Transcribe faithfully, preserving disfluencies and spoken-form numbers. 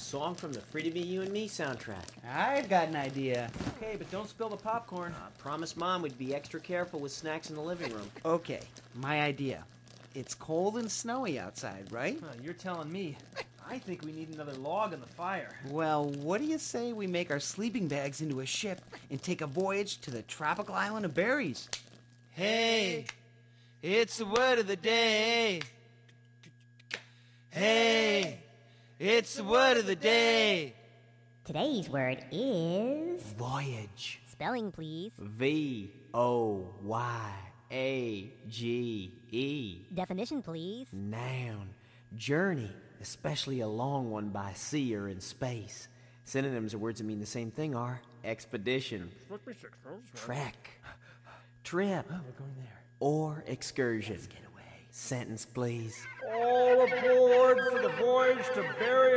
song from the Free to Be You and Me soundtrack. I've got an idea. Okay, but don't spill the popcorn. I promised Mom we'd be extra careful with snacks in the living room. Okay, my idea. It's cold and snowy outside, right? Huh, you're telling me. I think we need another log on the fire. Well, what do you say we make our sleeping bags into a ship and take a voyage to the tropical island of berries? Hey, it's the word of the day. Hey, it's the word of the day. Today's word is... Voyage. Spelling, please. V O Y A G E. Definition, please. Noun. Journey, especially a long one by sea or in space. Synonyms or words that mean the same thing are expedition, trek, trip, Oh, we're going there. or excursion. Let's get away. Sentence, please. All aboard for the voyage to Berry